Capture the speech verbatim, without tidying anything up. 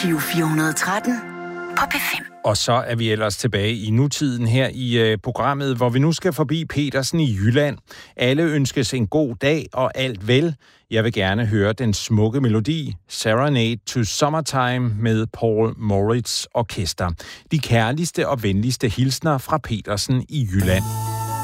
Giro fire hundrede og tretten på P fem. Og så er vi ellers tilbage i nutiden her i øh, programmet, hvor vi nu skal forbi Petersen i Jylland. Alle ønskes en god dag og alt vel. Jeg vil gerne høre den smukke melodi Serenade to Summertime med Paul Moritz Orkester. De kærligste og venligste hilsner fra Petersen i Jylland.